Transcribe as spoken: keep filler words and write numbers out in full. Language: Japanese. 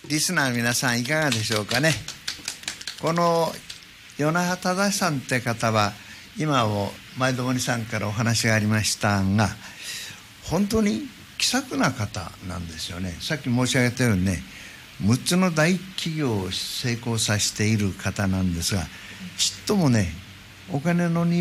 リスナーの皆さんいかがでしょうかね。この与那覇忠さんって方は今も前友さんからお話がありましたが、本当に気さくな方なんですよね。さっき申し上げたようにね、むっつの大企業を成功させている方なんですが、ちっともねお金の匂